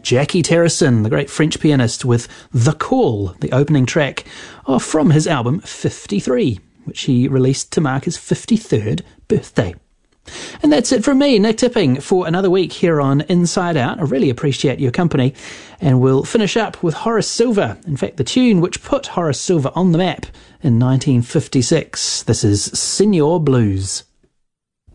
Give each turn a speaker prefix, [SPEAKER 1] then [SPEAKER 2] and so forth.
[SPEAKER 1] Jackie Terrasson, the great French pianist, with The Call, the opening track from his album 53, which he released to mark his 53rd birthday. And that's it from me, Nick Tipping, for another week here on Inside Out. I really appreciate your company. And we'll finish up with Horace Silver. In fact, the tune which put Horace Silver on the map in 1956. This is Senor Blues.